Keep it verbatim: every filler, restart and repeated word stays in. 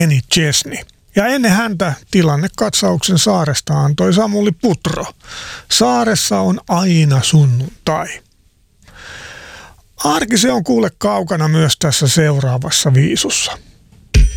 Kenny Chesney. Ja ennen häntä tilannekatsauksen saaresta antoi Samuli Putro. Saaressa on aina sunnuntai. Arki se on kuule kaukana myös tässä seuraavassa viisussa.